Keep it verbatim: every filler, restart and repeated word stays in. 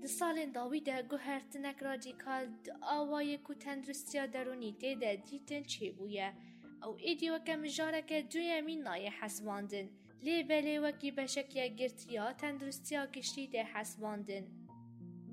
Di salên dawî de guhertinek radîkal di awayê ku tenduristiya derûnî tê de dîtin çêbûye. Ew êdî weke mijareke duyemîn nayê hesibandin. Lê belê wekî beşek ya girtiya tenduristiya giştî tê hesibandin.